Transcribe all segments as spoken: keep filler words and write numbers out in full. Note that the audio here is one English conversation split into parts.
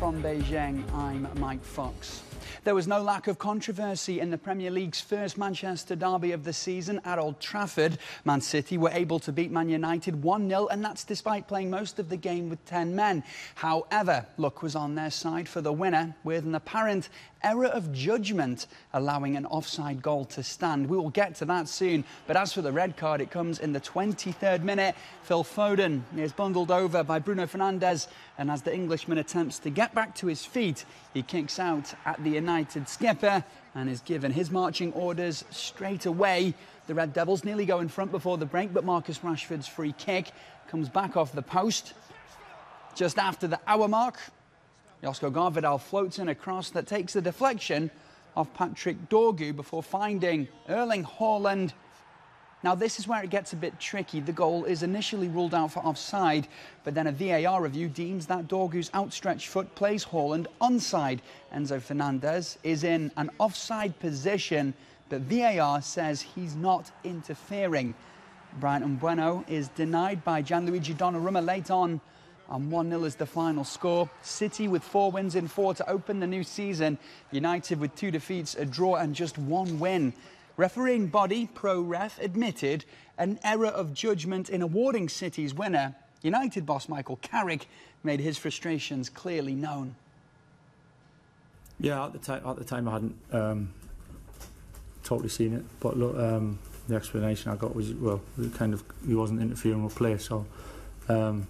from Beijing, I'm Mike Fox. There was no lack of controversy in the Premier League's first Manchester derby of the season at Old Trafford. Man City were able to beat Man United one nil, and that's despite playing most of the game with ten men. However, luck was on their side for the winner, with an apparent error of judgment allowing an offside goal to stand. We will get to that soon, but as for the red card, it comes in the twenty-third minute. Phil Foden is bundled over by Bruno Fernandes, and as the Englishman attempts to get back to his feet, he kicks out at the United skipper and is given his marching orders straight away. The Red Devils nearly go in front before the break, but Marcus Rashford's free kick comes back off the post. Just after the hour mark, Josko Gvardiol floats in a cross that takes the deflection of Patrick Dorgu before finding Erling Haaland. Now, this is where it gets a bit tricky. The goal is initially ruled out for offside, but then a V A R review deems that Dorgu's outstretched foot plays Haaland onside. Enzo Fernandez is in an offside position, but V A R says he's not interfering. Brian Mbeumo is denied by Gianluigi Donnarumma late on, and one nil is the final score. City with four wins in four to open the new season. United with two defeats, a draw and just one win. Refereeing body ProRef admitted an error of judgment in awarding City's winner. United boss Michael Carrick made his frustrations clearly known. Yeah, at the time, at the time I hadn't um, totally seen it, but look, um, the explanation I got was, well, it kind of he wasn't interfering with play, so. Um,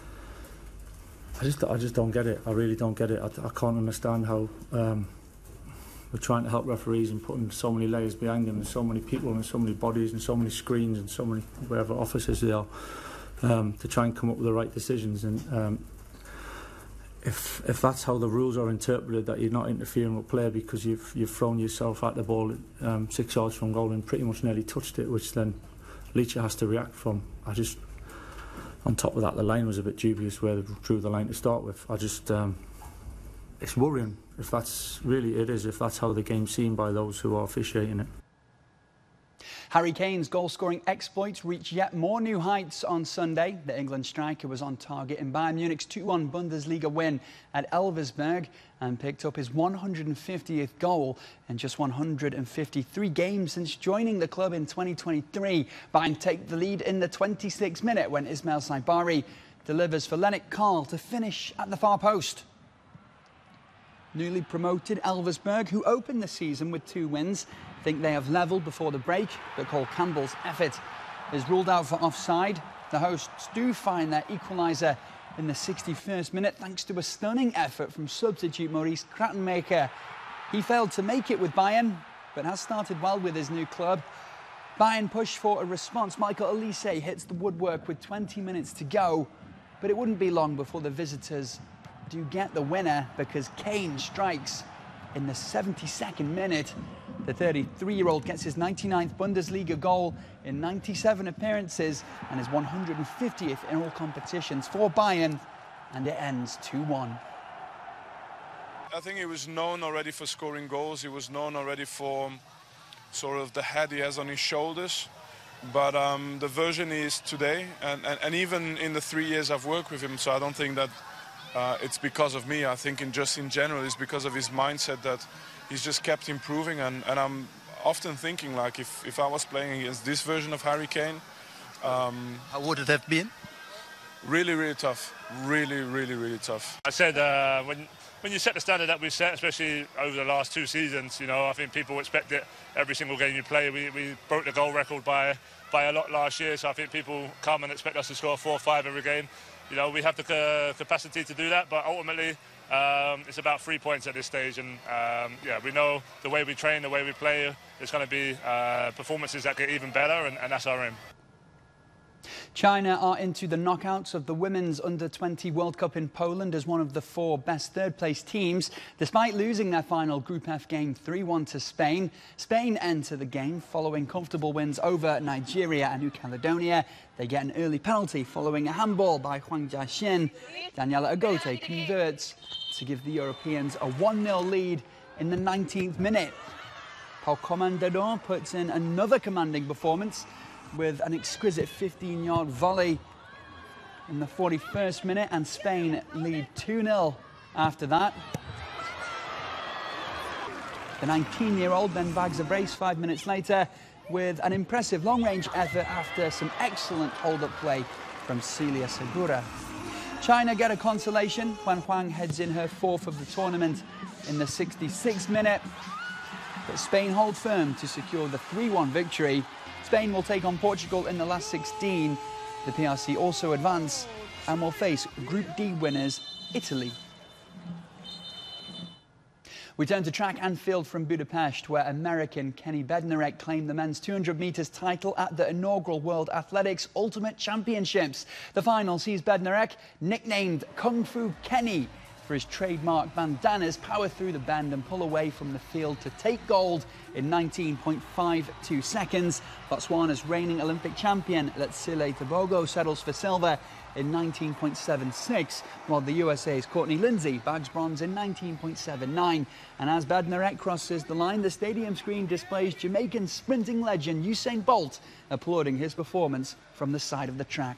I just, I just don't get it. I really don't get it. I, I can't understand how um, we're trying to help referees and putting so many layers behind them, and so many people and so many bodies and so many screens and so many whatever officers they are um, to try and come up with the right decisions. And um, if if that's how the rules are interpreted, that you're not interfering with play because you've you've thrown yourself at the ball um, six yards from goal and pretty much nearly touched it, which then Leacher has to react from. I just. On top of that, the line was a bit dubious where they drew the line to start with. I just, um, it's worrying if that's really it is, if that's how the game's seen by those who are officiating it. Harry Kane's goal-scoring exploits reached yet more new heights on Sunday. The England striker was on target in Bayern Munich's two one Bundesliga win at Elversberg and picked up his one hundred fiftieth goal in just one hundred fifty-three games since joining the club in twenty twenty-three. Bayern take the lead in the twenty-sixth minute when Ismail Saibari delivers for Lennart Karl to finish at the far post. Newly promoted Elversberg, who opened the season with two wins, think they have levelled before the break, but Cole Campbell's effort is ruled out for offside. The hosts do find their equaliser in the sixty-first minute thanks to a stunning effort from substitute Maurice Krattenmaker. He failed to make it with Bayern, but has started well with his new club. Bayern push for a response. Michael Olise hits the woodwork with twenty minutes to go, but it wouldn't be long before the visitors do get the winner because Kane strikes in the seventy-second minute. The thirty-three-year-old gets his ninety-ninth Bundesliga goal in ninety-seven appearances and his one hundred fiftieth in all competitions for Bayern, and it ends two one. I think he was known already for scoring goals. He was known already for sort of the head he has on his shoulders. But um, the version he is today, and, and, and even in the three years I've worked with him, so I don't think that uh, it's because of me. I think in just in general, it's because of his mindset that he's just kept improving. And, and I'm often thinking, like, if, if I was playing against this version of Harry Kane... Um, How would it have been? Really, really tough. Really, really, really tough. I said uh, when... When you set the standard that we've set, especially over the last two seasons, you know, I think people expect it every single game you play. We, we broke the goal record by by a lot last year, so I think people come and expect us to score four or five every game. You know, we have the uh, capacity to do that, but ultimately um, it's about three points at this stage. And um, yeah, we know the way we train, the way we play, it's going to be uh, performances that get even better, and, and that's our aim. China are into the knockouts of the Women's under twenty World Cup in Poland as one of the four best third-place teams. Despite losing their final Group F game three one to Spain, Spain enter the game following comfortable wins over Nigeria and New Caledonia. They get an early penalty following a handball by Huang Jiaxin. Daniela Agote converts to give the Europeans a one nil lead in the nineteenth minute. Pau Comandador puts in another commanding performance with an exquisite fifteen-yard volley in the forty-first minute, and Spain lead two nil After that, the nineteen-year-old then bags a brace five minutes later with an impressive long-range effort after some excellent hold-up play from Celia Segura. China get a consolation when Huang heads in her fourth of the tournament in the sixty-sixth minute. But Spain hold firm to secure the three one victory. Spain will take on Portugal in the last sixteen. The P R C also advance and will face Group D winners Italy. We turn to track and field from Budapest, where American Kenny Bednarek claimed the men's two hundred metres title at the inaugural World Athletics Ultimate Championships. The final sees Bednarek, nicknamed Kung Fu Kenny for his trademark bandanas, power through the bend and pull away from the field to take gold in nineteen point five two seconds. Botswana's reigning Olympic champion Letsile Tebogo settles for silver in nineteen point seven six, while the U S A's Courtney Lindsay bags bronze in nineteen point seven nine. And as Bednarek crosses the line, the stadium screen displays Jamaican sprinting legend Usain Bolt applauding his performance from the side of the track.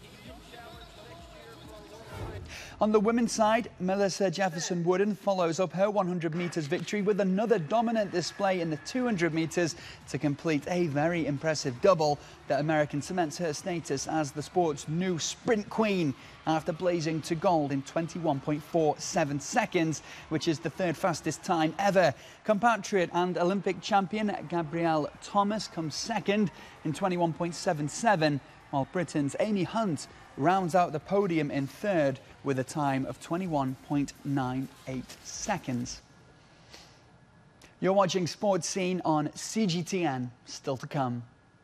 On the women's side, Melissa Jefferson-Wooden follows up her one hundred metres victory with another dominant display in the two hundred metres to complete a very impressive double. The American cements her status as the sport's new sprint queen after blazing to gold in twenty-one point four seven seconds, which is the third fastest time ever. Compatriot and Olympic champion Gabrielle Thomas comes second in twenty-one point seven seven, while Britain's Amy Hunt rounds out the podium in third with a time of twenty-one point nine eight seconds. You're watching Sports Scene on C G T N, still to come.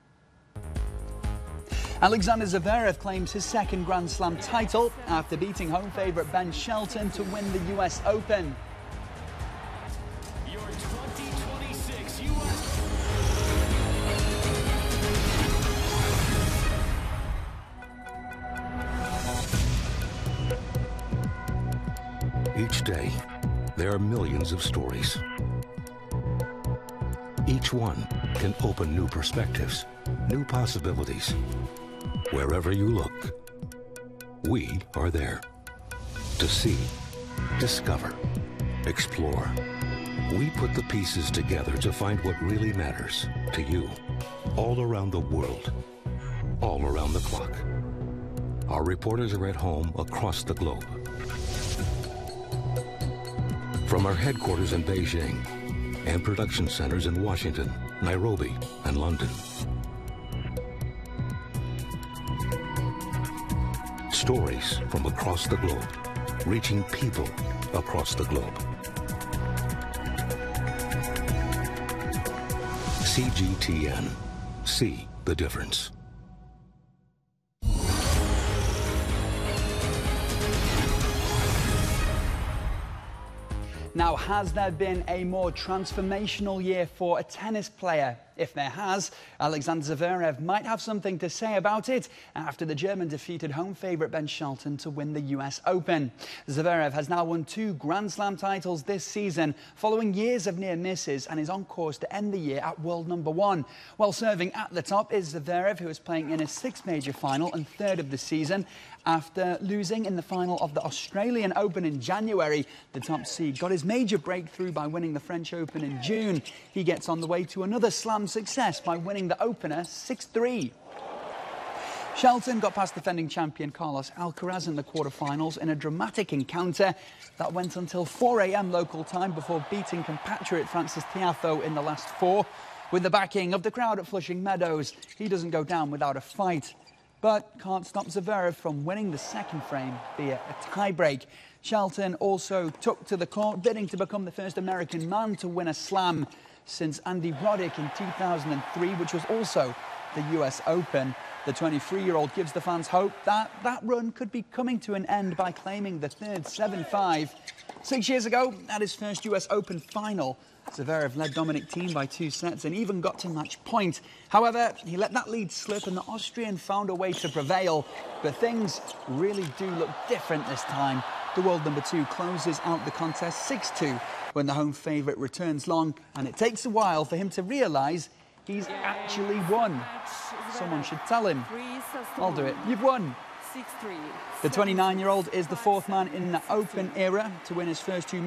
Alexander Zverev claims his second Grand Slam title after beating home favourite Ben Shelton to win the U S Open. Each day, there are millions of stories. Each one can open new perspectives, new possibilities. Wherever you look, we are there to see, discover, explore. We put the pieces together to find what really matters to you, all around the world, all around the clock. Our reporters are at home across the globe. From our headquarters in Beijing and production centers in Washington, Nairobi, and London. Stories from across the globe, reaching people across the globe. C G T N. See the difference. Now, has there been a more transformational year for a tennis player? If there has, Alexander Zverev might have something to say about it after the German defeated home favourite Ben Shelton to win the U S Open. Zverev has now won two Grand Slam titles this season, following years of near misses, and is on course to end the year at world number one. While serving at the top is Zverev, who is playing in his sixth major final and third of the season. After losing in the final of the Australian Open in January, the top seed got his major breakthrough by winning the French Open in June. He gets on the way to another slam success by winning the opener six three. Shelton got past defending champion Carlos Alcaraz in the quarterfinals in a dramatic encounter that went until four a m local time before beating compatriot Frances Tiafoe in the last four. With the backing of the crowd at Flushing Meadows, he doesn't go down without a fight, but can't stop Zverev from winning the second frame via a tiebreak. Shelton also took to the court, bidding to become the first American man to win a slam since Andy Roddick in two thousand three, which was also the U S Open. The twenty-three-year-old gives the fans hope that that run could be coming to an end by claiming the third seven five. Six years ago, at his first U S Open final, Zverev led Dominic Thiem by two sets and even got to match point. However, he let that lead slip and the Austrian found a way to prevail. But things really do look different this time. The world number two closes out the contest six two when the home favourite returns long, and it takes a while for him to realise he's actually won. Someone should tell him. I'll do it. You've won. The twenty-nine-year-old is the fourth man in the Open era to win his first two